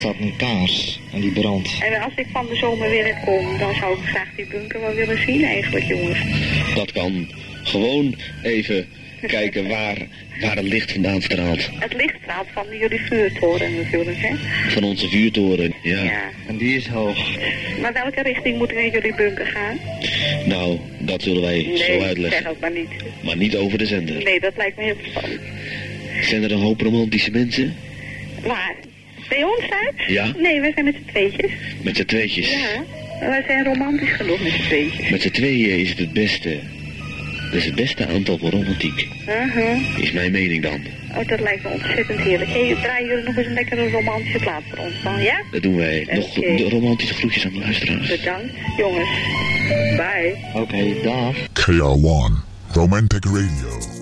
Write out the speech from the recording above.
staat een kaars en die brandt. En als ik van de zomer weer kom, dan zou ik graag die bunker wel willen zien eigenlijk, jongens. Dat kan. Gewoon even kijken waar het licht vandaan straalt. Het licht straalt van jullie vuurtoren natuurlijk, hè? Van onze vuurtoren, ja. En die is hoog. Maar welke richting moeten we in jullie bunker gaan? Nou, dat zullen wij zo Nee, uitleggen. zeg ook maar niet. Maar niet over de zender. Nee, dat lijkt me heel verstandig. Zijn er een hoop romantische mensen? Waar? Bij ons thuis? Ja. Nee, wij zijn met z'n tweetjes. Met z'n tweetjes? Ja, wij zijn romantisch genoeg met z'n tweetjes. Met z'n tweeën is het beste. Dat is het beste aantal voor romantiek. Is mijn mening dan. Oh, dat lijkt me ontzettend heerlijk. Hé, draaien jullie nog eens een lekkere romantische plaat voor ons dan, ja? Dat doen wij. Nog Oké. de romantische groetjes aan de luisteraars. Bedankt, jongens. Bye. Oké, dag. KR1 Romantic Radio.